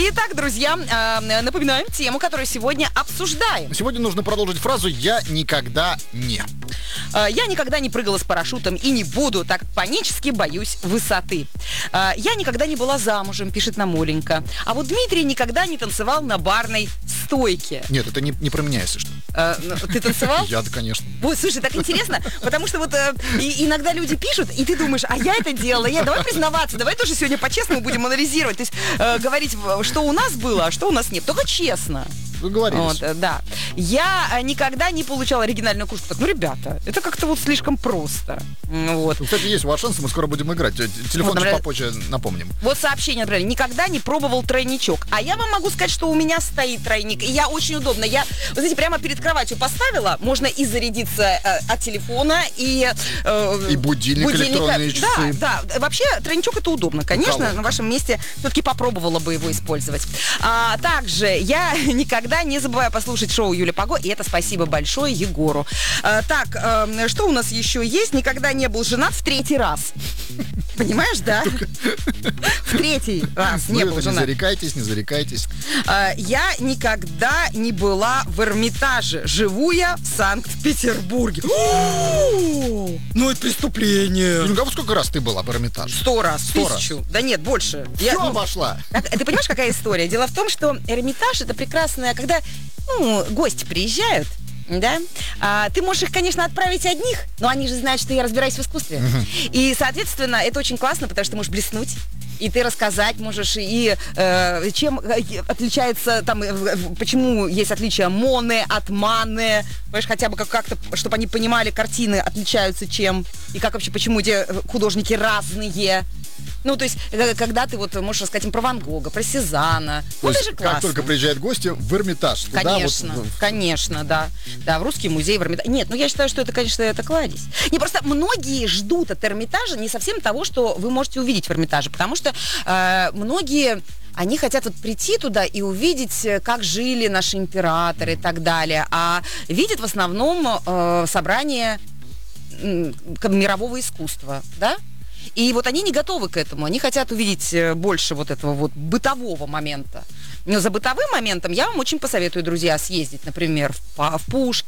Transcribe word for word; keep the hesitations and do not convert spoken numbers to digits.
Итак, друзья, напоминаем тему, которую сегодня обсуждаем. Сегодня нужно продолжить фразу «я никогда не». Я никогда не прыгала с парашютом и не буду, так панически боюсь высоты. Я никогда не была замужем, пишет нам Оленька. А вот Дмитрий никогда не танцевал на барной стойке. Нет, это не, не про меня, если что. А, ну, ты танцевал? Я, да, конечно. Ой, слушай, так интересно, потому что вот э, и, иногда люди пишут, и ты думаешь, а я это делала, я, давай признаваться, давай тоже сегодня по-честному будем анализировать, то есть э, говорить, что у нас было, а что у нас нет, только честно. Договорились. Вот, да. Я никогда не получала оригинальную кружку. Так, ну, ребята, это как-то вот слишком просто. Вот. Кстати, есть у вас шансы, мы скоро будем играть. Телефон вот, чуть попозже напомним. Вот сообщение, например, никогда не пробовал тройничок. А я вам могу сказать, что у меня стоит тройник. И я очень удобно. Я, вот знаете, прямо перед кроватью поставила. Можно и зарядиться э, от телефона, и... Э, и будильник, будильника. Электронные часы. Да, да. Вообще, тройничок это удобно. Конечно, Колонка. На вашем месте все-таки попробовала бы его использовать. А, также я никогда не забываю послушать шоу Юля Паго, и это спасибо большое Егору. А, так, а, что у нас еще есть? Никогда не был женат в третий раз. Понимаешь, да? В третий раз не был женат. Не зарекайтесь, не зарекайтесь. А, я никогда не была в Эрмитаже. Живу я в Санкт-Петербурге. Ну, это преступление. Ну, во сколько раз ты была в Эрмитаже? Сто раз, тысячу. Да нет, больше. Все обошла. Ты понимаешь, какая история? Дело в том, что Эрмитаж — это прекрасная, когда ну, гости приезжают, да, а, ты можешь их, конечно, отправить одних, но они же знают, что я разбираюсь в искусстве. Uh-huh. И, соответственно, это очень классно, потому что ты можешь блеснуть. И ты рассказать можешь, и э, чем отличается, там, почему есть отличие Моне от Мане, понимаешь, хотя бы как- как-то, чтобы они понимали, картины отличаются чем, и как вообще, почему эти художники разные. Ну, то есть, когда ты вот можешь рассказать им про Ван Гога, про Сезанна. То ну, есть, это же классно. как только приезжают гости в Эрмитаж. Конечно, туда, вот, конечно, да. Да, в Русский музей, в Эрмитаж. Нет, ну я считаю, что это, конечно, это кладезь. Не, просто многие ждут от Эрмитажа не совсем того, что вы можете увидеть в Эрмитаже, потому что э, многие... Они хотят вот прийти туда и увидеть, как жили наши императоры и так далее, а видят в основном э, собрание э, мирового искусства, да? И вот они не готовы к этому, они хотят увидеть больше вот этого вот бытового момента. Но за бытовым моментом я вам очень посоветую, друзья, съездить, например, в, в Пушкин,